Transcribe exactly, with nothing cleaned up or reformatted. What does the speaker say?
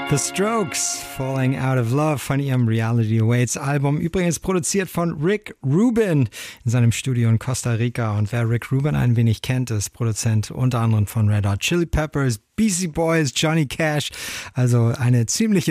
The Strokes, Falling Out of Love von ihrem Reality Awaits Album. Übrigens produziert von Rick Rubin in seinem Studio in Costa Rica. Und wer Rick Rubin ein wenig kennt, ist Produzent unter anderem von Red Hot Chili Peppers, Beastie Boys, Johnny Cash. Also eine ziemliche